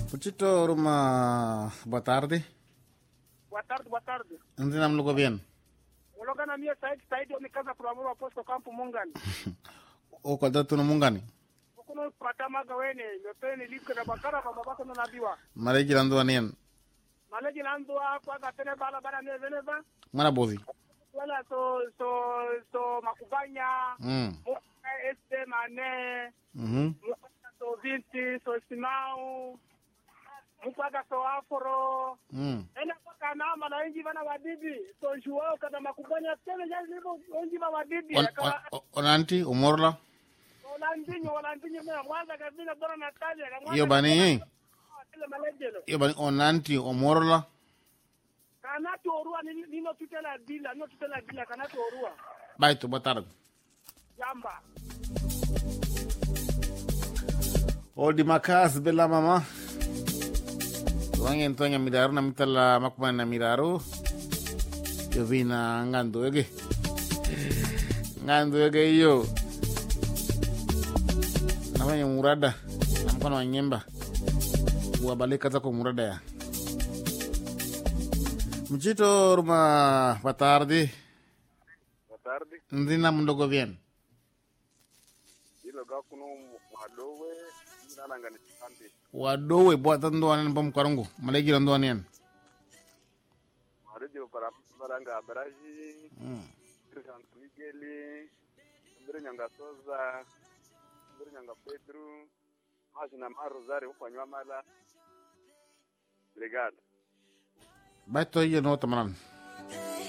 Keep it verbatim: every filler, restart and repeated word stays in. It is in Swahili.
Puchito, Ruma, boa tarde. Boa tarde, boa tarde. Não tem nome bem. O lugar na minha saída, saída de casa para o amor aposto campo Mungani. O quadrato no Mungani. O kuno pata magawene, yo tene lipka da bakara kwa mabaka no nabiwa. Mare jirando anian. Male jirando kwa ga tene bala bala ne veneva. Mana bozi. Wala so so so makubanya. Mm. Este mane. Mhm. So vinti, so simau. Mupaka so afro. Mm. Ena kwa na mala inji bana wadibi. So juo kada makubanya tene jazi inji bana wadibi. Onanti umorla. Olandinho, olandinho me mwanza kabila bora Natalia. Iyo bani. Iyo bani onanti umorla. Kanatu orua ni nino tutela bila, no tutela bila kanatu orua. Baito boa tarde. Jamba. Odi makas bela mama. Wangi entonya miraru na mitala makuma na miraru. Yo vina ngando ege. Ngando ege iyo. Namanya murada. Namkono wa nyemba. Uwabalika zako murada ya. Mchito Ruma, boa tarde. Boa tarde. Ndina mundogo bien. Ilo gakuno wadowe nalanga ni sante. Wadowe bwata ndo anen bom karongo. Malegi ndo anen. Marejo para baranga baraji. Mm. San Miguel. Mbere nyanga soza. Mbere nyanga Pedro. Majina Marozari ufanywa mala. Obrigado. Baito hiyo no tamanan.